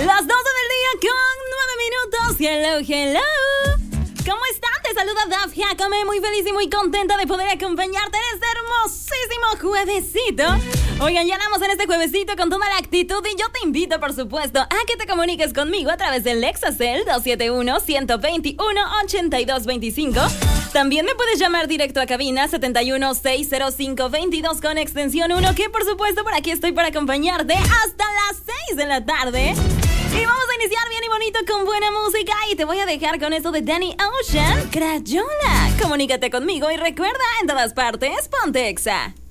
Las 12 del día con 9 minutos. Hello, hello. ¿Cómo están? Te saluda Daf Jacome, muy feliz y muy contenta de poder acompañarte en este hermosísimo juevesito. Oigan, ya andamos en este juevesito con toda la actitud y yo te invito, por supuesto, a que te comuniques conmigo a través del Lexacel 271-121-8225. También me puedes llamar directo a cabina 71-605-22 con extensión 1, que por supuesto por aquí estoy para acompañarte hasta las 6 de la tarde. Y vamos a iniciar bien y bonito con buena música y te voy a dejar con esto de Danny Ocean, Crayola. Comunícate conmigo y recuerda, en todas partes, ponte Exa.